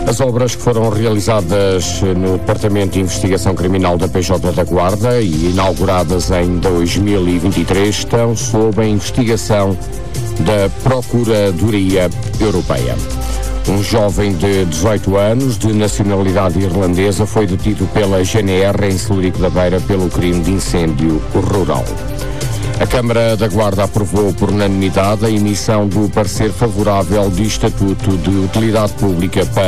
As obras que foram realizadas no Departamento de Investigação Criminal da PJ da Guarda e inauguradas em 2023 estão sob a investigação da Procuradoria Europeia. Um jovem de 18 anos, de nacionalidade irlandesa, foi detido pela GNR em Celurico da Beira pelo crime de incêndio rural. A Câmara da Guarda aprovou por unanimidade a emissão do parecer favorável de Estatuto de Utilidade Pública para